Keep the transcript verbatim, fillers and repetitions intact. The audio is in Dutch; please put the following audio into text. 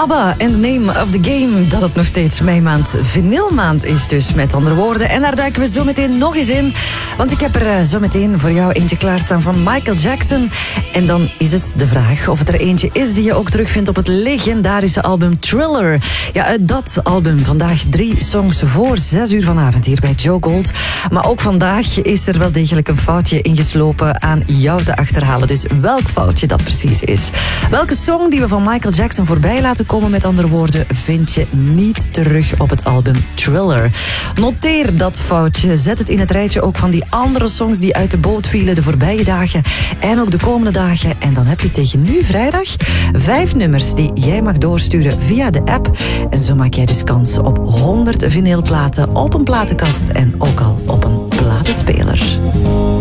ABBA en The Name of the Game, dat het nog steeds meimaand vinylmaand is dus, met andere woorden. En daar duiken we zo meteen nog eens in, want ik heb er uh, zo meteen voor jou eentje klaarstaan van Michael Jackson. En dan is het de vraag of het er eentje is die je ook terugvindt op het legendarische album Thriller. Ja, uit dat album vandaag drie songs voor zes uur vanavond hier bij Joe Gold. Maar ook vandaag is er wel degelijk een foutje ingeslopen aan jou te achterhalen. Dus welk foutje dat precies is. Welke song die we van Michael Jackson voorbij laten komen, met andere woorden, vind je niet terug op het album Thriller. Noteer dat foutje. Zet het in het rijtje ook van die andere songs die uit de boot vielen de voorbije dagen en ook de komende dagen. En dan heb je tegen nu vrijdag vijf nummers die jij mag doorsturen via de app. En zo maak jij dus kans op honderd vinylplaten op een platenkast en ook al op een platenspeler.